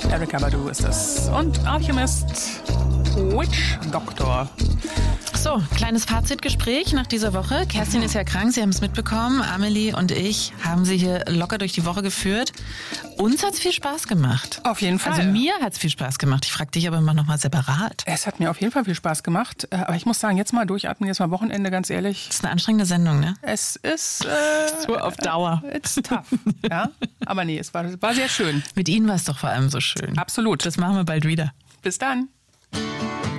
Erykah Badu ist es. Und Alchemist, Witch Doctor. So, kleines Fazitgespräch nach dieser Woche. Kerstin ist ja krank, Sie haben es mitbekommen. Amelie und ich haben sie hier locker durch die Woche geführt. Uns hat es viel Spaß gemacht. Auf jeden Fall. Also mir hat es viel Spaß gemacht. Ich frage dich aber immer noch mal separat. Es hat mir auf jeden Fall viel Spaß gemacht. Aber ich muss sagen, jetzt mal durchatmen, jetzt mal Wochenende, ganz ehrlich. Das ist eine anstrengende Sendung, ne? Es ist... So auf Dauer. It's tough. Ja? Aber nee, es war sehr schön. Mit Ihnen war es doch vor allem so schön. Absolut. Das machen wir bald wieder. Bis dann.